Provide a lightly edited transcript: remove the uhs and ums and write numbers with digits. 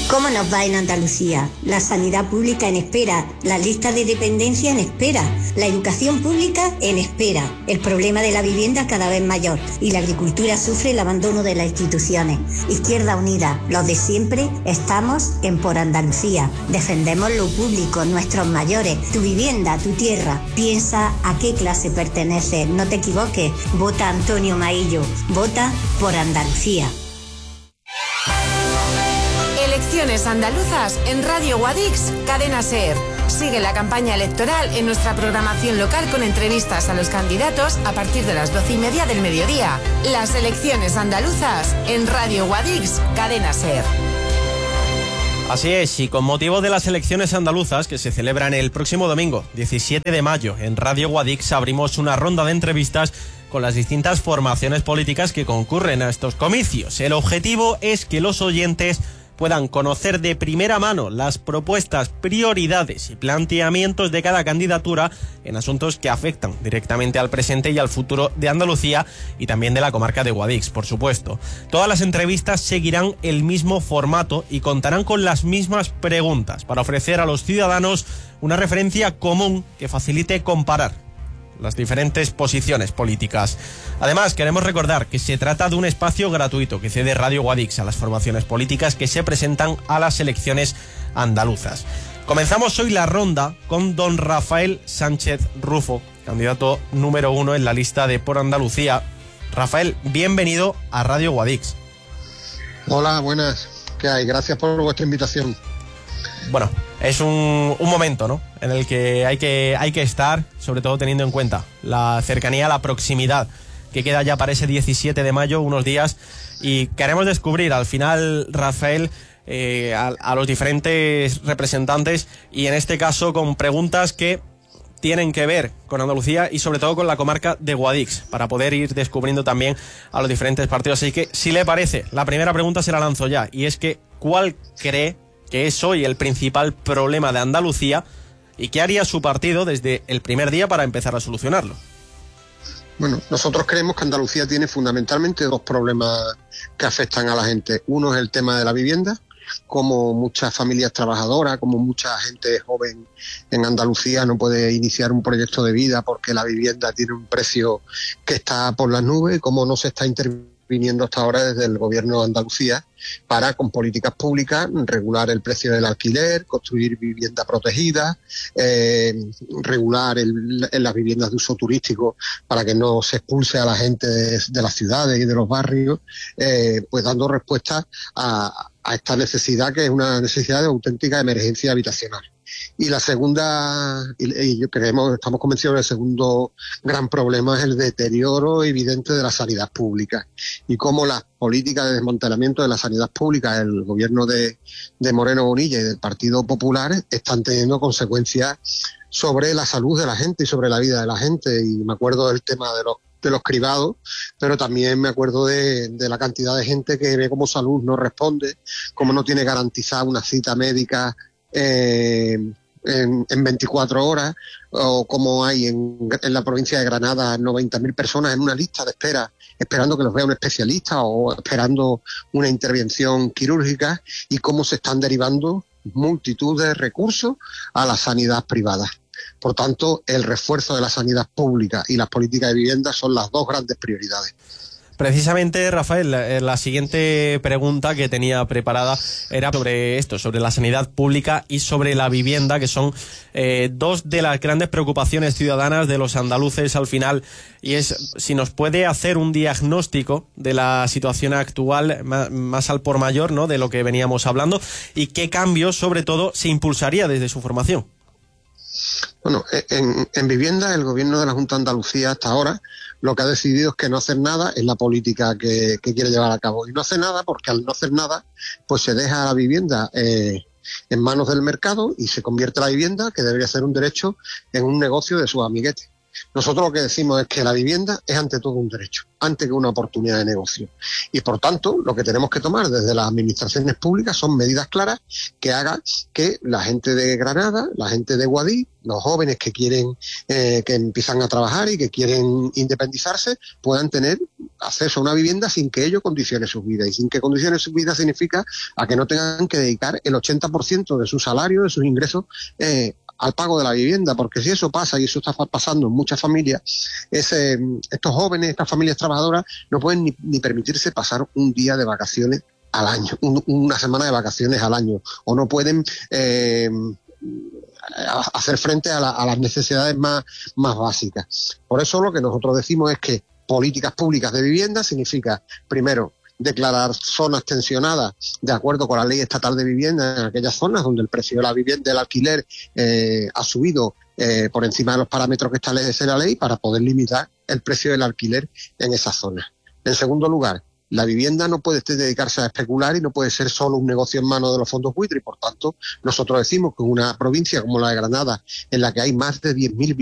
¿Cómo nos va en Andalucía? La sanidad pública en espera, la lista de dependencia en espera, la educación pública en espera, el problema de la vivienda cada vez mayor y la agricultura sufre el abandono de las instituciones. Izquierda Unida, los de siempre, estamos en Por Andalucía. Defendemos lo público, nuestros mayores, tu vivienda, tu tierra. Piensa a qué clase perteneces, no te equivoques. Vota Antonio Maillo, vota Por Andalucía. Elecciones andaluzas en Radio Guadix, Cadena SER. Sigue la campaña electoral en nuestra programación local con entrevistas a los candidatos a partir de las 12:30 del mediodía. Las elecciones andaluzas en Radio Guadix, Cadena SER. Así es, y con motivo de las elecciones andaluzas que se celebran el próximo domingo, 17 de mayo, en Radio Guadix abrimos una ronda de entrevistas con las distintas formaciones políticas que concurren a estos comicios. El objetivo es que los oyentes puedan conocer de primera mano las propuestas, prioridades y planteamientos de cada candidatura en asuntos que afectan directamente al presente y al futuro de Andalucía y también de la comarca de Guadix, por supuesto. Todas las entrevistas seguirán el mismo formato y contarán con las mismas preguntas para ofrecer a los ciudadanos una referencia común que facilite comparar las diferentes posiciones políticas. Además, queremos recordar que se trata de un espacio gratuito que cede Radio Guadix a las formaciones políticas que se presentan a las elecciones andaluzas. Comenzamos hoy la ronda con don Rafael Sánchez Rufo, candidato número 1 en la lista de Por Andalucía. Rafael, bienvenido a Radio Guadix. Hola, buenas. ¿Qué hay? Gracias por vuestra invitación. Bueno, es un momento, ¿no?, en el que hay que estar, sobre todo teniendo en cuenta la cercanía, la proximidad que queda ya para ese 17 de mayo, unos días, y queremos descubrir al final, Rafael, a los diferentes representantes, y en este caso con preguntas que tienen que ver con Andalucía y sobre todo con la comarca de Guadix, para poder ir descubriendo también a los diferentes partidos. Así que, si le parece, la primera pregunta se la lanzo ya, y es que ¿cuál cree que es hoy el principal problema de Andalucía y qué haría su partido desde el primer día para empezar a solucionarlo? Bueno, nosotros creemos que Andalucía tiene fundamentalmente dos problemas que afectan a la gente. Uno es el tema de la vivienda, como muchas familias trabajadoras, como mucha gente joven en Andalucía no puede iniciar un proyecto de vida porque la vivienda tiene un precio que está por las nubes, como no se está interviniendo hasta ahora desde el gobierno de Andalucía para, con políticas públicas, regular el precio del alquiler, construir vivienda protegida, regular las viviendas de uso turístico para que no se expulse a la gente de las ciudades y de los barrios, pues dando respuesta a esta necesidad, que es una necesidad de auténtica emergencia habitacional. Y la segunda, y estamos convencidos que el segundo gran problema es el deterioro evidente de la sanidad pública y cómo las políticas de desmantelamiento de la sanidad pública del gobierno de Moreno Bonilla y del Partido Popular están teniendo consecuencias sobre la salud de la gente y sobre la vida de la gente. Y me acuerdo del tema de los cribados, pero también me acuerdo de la cantidad de gente que ve cómo salud no responde, cómo no tiene garantizada una cita médica en 24 horas, o como hay en la provincia de Granada 90.000 personas en una lista de espera esperando que los vea un especialista o esperando una intervención quirúrgica, y cómo se están derivando multitud de recursos a la sanidad privada. Por tanto, el refuerzo de la sanidad pública y las políticas de vivienda son las dos grandes prioridades. Precisamente, Rafael, la siguiente pregunta que tenía preparada era sobre esto, sobre la sanidad pública y sobre la vivienda, que son dos de las grandes preocupaciones ciudadanas de los andaluces al final, y es si nos puede hacer un diagnóstico de la situación actual más al por mayor, ¿no?, de lo que veníamos hablando, y qué cambios, sobre todo, se impulsaría desde su formación. Bueno, en vivienda, el gobierno de la Junta de Andalucía hasta ahora lo que ha decidido es que no hacer nada es la política que quiere llevar a cabo. Y no hace nada porque al no hacer nada, pues se deja la vivienda en manos del mercado y se convierte la vivienda, que debería ser un derecho, en un negocio de sus amiguetes. Nosotros lo que decimos es que la vivienda es ante todo un derecho, antes que una oportunidad de negocio. Y por tanto, lo que tenemos que tomar desde las administraciones públicas son medidas claras que hagan que la gente de Granada, la gente de Guadix, los jóvenes que quieren, que empiezan a trabajar y que quieren independizarse, puedan tener acceso a una vivienda sin que ello condicione sus vidas. Y sin que condicione sus vidas significa a que no tengan que dedicar el 80% de su salario, de sus ingresos, al pago de la vivienda, porque si eso pasa, y eso está pasando en muchas familias, estos jóvenes, estas familias trabajadoras, no pueden ni permitirse pasar un día de vacaciones al año, una semana de vacaciones al año, o no pueden hacer frente a las necesidades más básicas. Por eso lo que nosotros decimos es que políticas públicas de vivienda significa, primero, declarar zonas tensionadas de acuerdo con la ley estatal de vivienda en aquellas zonas donde el precio de la vivienda, del alquiler, ha subido por encima de los parámetros que establece la ley, para poder limitar el precio del alquiler en esas zonas. En segundo lugar, la vivienda no puede dedicarse a especular y no puede ser solo un negocio en manos de los fondos buitre, y por tanto nosotros decimos que una provincia como la de Granada, en la que hay más de 10.000